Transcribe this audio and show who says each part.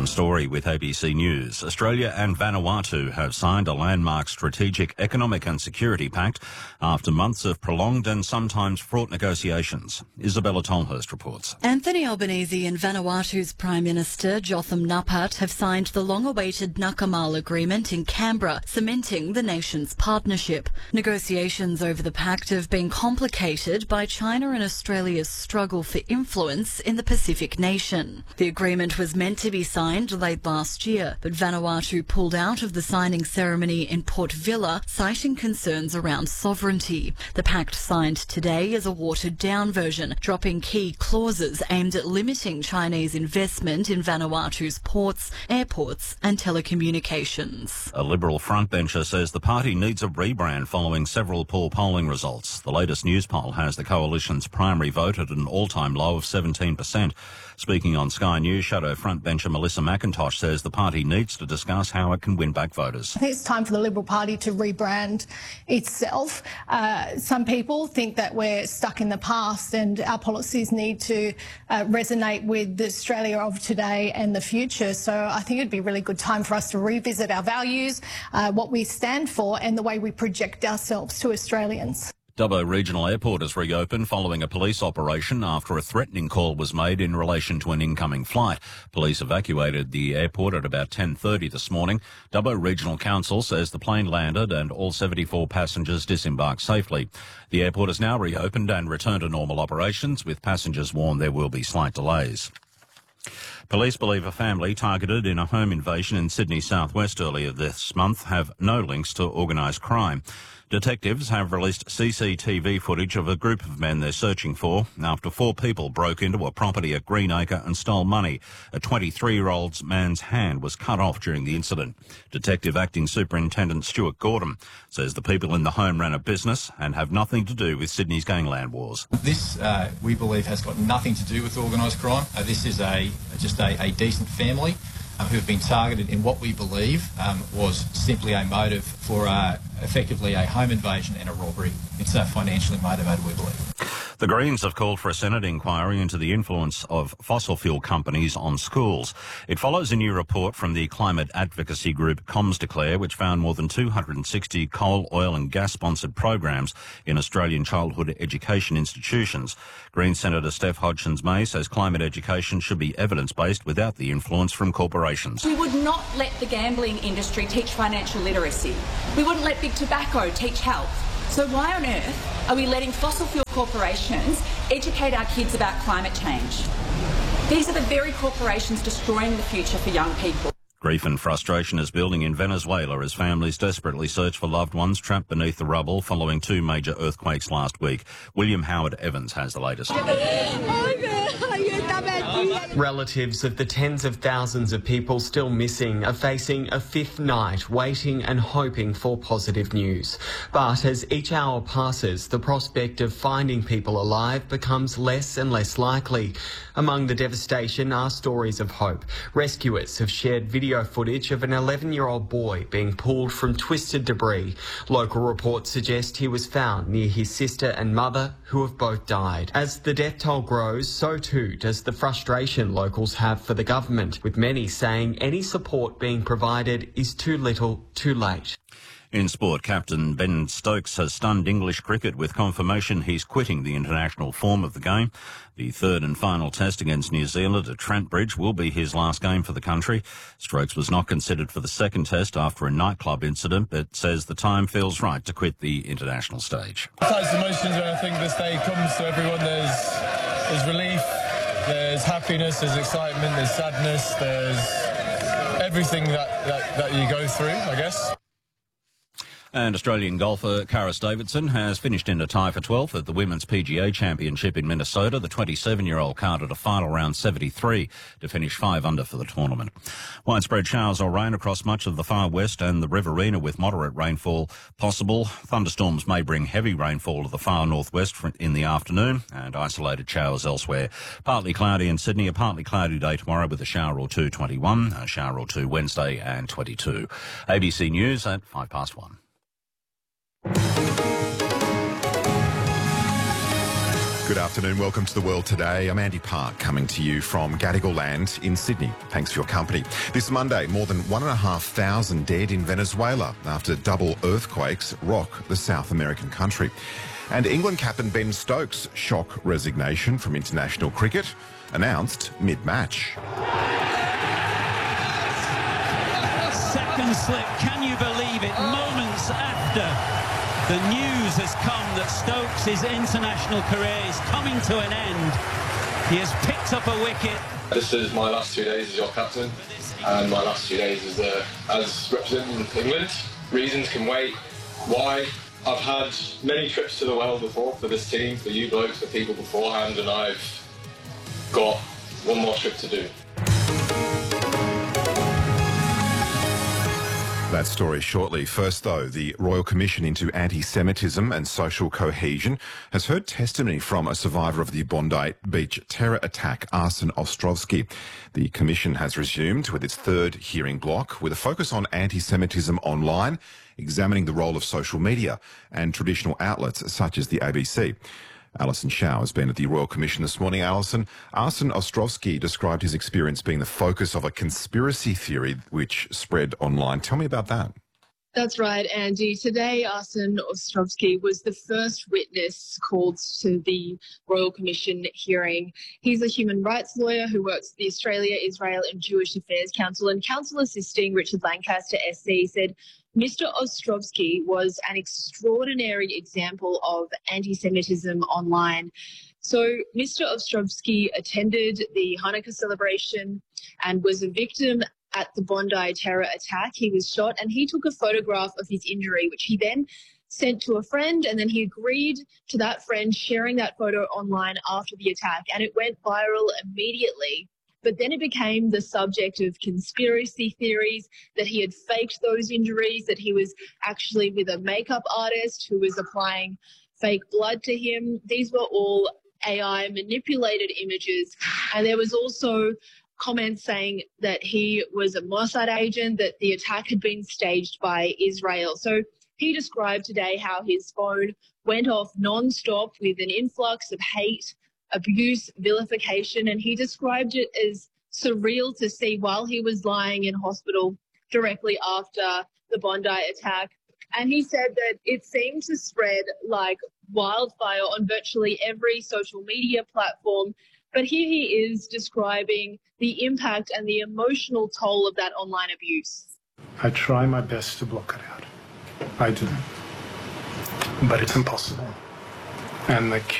Speaker 1: Adam Story with ABC News. Australia and Vanuatu have signed a landmark strategic economic and security pact after months of prolonged and sometimes fraught negotiations. Isabella Tolhurst reports.
Speaker 2: Anthony Albanese and Vanuatu's Prime Minister Jotham Napat have signed the long-awaited Nakamal Agreement in Canberra, cementing the nation's partnership. Negotiations over the pact have been complicated by China and Australia's struggle for influence in the Pacific nation. The agreement was meant to be signed late last year, but Vanuatu pulled out of the signing ceremony in Port Vila, citing concerns around sovereignty. The pact signed today is a watered-down version, dropping key clauses aimed at limiting Chinese investment in Vanuatu's ports, airports and telecommunications.
Speaker 1: A Liberal frontbencher says the party needs a rebrand following several poor polling results. The latest news poll has the coalition's primary vote at an all-time low of 17%. Speaking on Sky News, Shadow frontbencher Melissa McIntosh says the party needs to discuss how it can win back voters.
Speaker 3: I think it's time for the Liberal Party to rebrand itself. Some people think that we're stuck in the past and our policies need to resonate with the Australia of today and the future. So I think it'd be a really good time for us to revisit our values, what we stand for and the way we project ourselves to Australians.
Speaker 1: Dubbo Regional Airport has reopened following a police operation after a threatening call was made in relation to an incoming flight. Police evacuated the airport at about 10:30 this morning. Dubbo Regional Council says the plane landed and all 74 passengers disembarked safely. The airport is now reopened and returned to normal operations, with passengers warned there will be slight delays. Police believe a family targeted in a home invasion in Sydney southwest earlier this month have no links to organised crime. Detectives have released CCTV footage of a group of men they're searching for after 4 people broke into a property at Greenacre and stole money. A 23-year-old man's hand was cut off during the incident. Detective Acting Superintendent Stuart Gordon says the people in the home ran a business and have nothing to do with Sydney's gangland wars.
Speaker 4: This, we believe, has got nothing to do with organised crime. This is just a decent family who have been targeted in what we believe was simply a motive for effectively a home invasion and a robbery. It's financially motivated, we believe.
Speaker 1: The Greens have called for a Senate inquiry into the influence of fossil fuel companies on schools. It follows a new report from the climate advocacy group Comms Declare, which found more than 260 coal, oil and gas-sponsored programs in Australian childhood education institutions. Green Senator Steph Hodgins-May says climate education should be evidence-based without the influence from corporations.
Speaker 5: We would not let the gambling industry teach financial literacy. We wouldn't let big tobacco teach health. So why on earth are we letting fossil fuel corporations educate our kids about climate change? These are the very corporations destroying the future for young people.
Speaker 1: Grief and frustration is building in Venezuela as families desperately search for loved ones trapped beneath the rubble following 2 major earthquakes last week. William Howard Evans has the latest.
Speaker 6: Relatives of the tens of thousands of people still missing are facing a 5th night waiting and hoping for positive news. But as each hour passes, the prospect of finding people alive becomes less and less likely. Among the devastation are stories of hope. Rescuers have shared video footage of an 11-year-old boy being pulled from twisted debris. Local reports suggest he was found near his sister and mother, who have both died. As the death toll grows, so too does the frustration locals have for the government, with many saying any support being provided is too little, too late.
Speaker 1: In sport, captain Ben Stokes has stunned English cricket with confirmation he's quitting the international form of the game. The 3rd and final test against New Zealand at Trent Bridge will be his last game for the country. Stokes was not considered for the 2nd test after a nightclub incident, but says the time feels right to quit the international stage.
Speaker 7: Besides emotions, when I think this day comes to everyone, there's relief, there's happiness, there's excitement, there's sadness, there's everything that you go through, I guess.
Speaker 1: And Australian golfer Karis Davidson has finished in a tie for 12th at the Women's PGA Championship in Minnesota. The 27-year-old carded a final round 73 to finish 5 under for the tournament. Widespread showers or rain across much of the far west and the Riverina with moderate rainfall possible. Thunderstorms may bring heavy rainfall to the far northwest in the afternoon and isolated showers elsewhere. Partly cloudy in Sydney, a partly cloudy day tomorrow with a shower or two, 21, a shower or two Wednesday and 22. ABC News at 1:05.
Speaker 8: Good afternoon. Welcome to The World Today. I'm Andy Park, coming to you from Gadigal Land in Sydney. Thanks for your company. This Monday, more than 1,500 dead in Venezuela after double earthquakes rock the South American country. And England captain Ben Stokes' shock resignation from international cricket announced mid-match.
Speaker 9: Second slip, can you believe it? Moments after the news has come that Stokes' international career is coming to an end. He has picked up a wicket.
Speaker 10: This is my last 2 days as your captain, and my last 2 days as representing England. Reasons can wait. Why? I've had many trips to the world before for this team, for you blokes, for people beforehand, and I've got one more trip to do.
Speaker 8: That story shortly. First, though, the Royal Commission into Anti-Semitism and Social Cohesion has heard testimony from a survivor of the Bondi Beach terror attack, Arsen Ostrovsky. The Commission has resumed with its third hearing block with a focus on anti-Semitism online, examining the role of social media and traditional outlets such as the ABC. Alison Shaw has been at the Royal Commission this morning. Alison, Arsen Ostrovsky described his experience being the focus of a conspiracy theory which spread online. Tell me about that.
Speaker 11: That's right, Andy. Today, Arsen Ostrovsky was the first witness called to the Royal Commission hearing. He's a human rights lawyer who works at the Australia, Israel and Jewish Affairs Council, and counsel assisting Richard Lancaster SC said Mr. Ostrovsky was an extraordinary example of anti-Semitism online. So Mr. Ostrovsky attended the Hanukkah celebration and was a victim at the Bondi terror attack. He was shot and he took a photograph of his injury, which he then sent to a friend, and then he agreed to that friend sharing that photo online after the attack, and it went viral immediately. But then it became the subject of conspiracy theories that he had faked those injuries, that he was actually with a makeup artist who was applying fake blood to him. These were all AI manipulated images. And there was also comments saying that he was a Mossad agent, that the attack had been staged by Israel. So he described today how his phone went off non-stop with an influx of hate, abuse, vilification, and he described it as surreal to see while he was lying in hospital directly after the Bondi attack. And he said that it seemed to spread like wildfire on virtually every social media platform. But here he is describing the impact and the emotional toll of that online abuse.
Speaker 12: I try my best to block it out. I do. But it's impossible. And the